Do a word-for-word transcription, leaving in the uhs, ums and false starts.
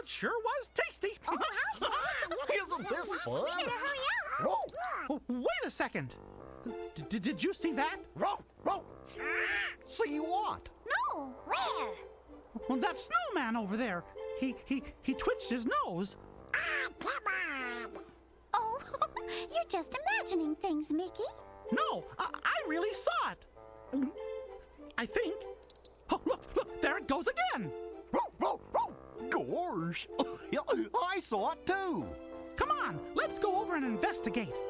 it sure was tasty. Oh, how fun! Isn't this We fun? better hurry up. Row, Oh, wait a second. D- did you see that? row, row. See what? No, where? Well, that snowman over there. He he he twitched his nose. Ah, come on. Oh, you're just imagining things, Mickey. No, I, I really saw it. I think. Oh, look, look, there it goes again. Row, row, row. Gosh. Yeah, I saw it too. Come on, let's go over and investigate.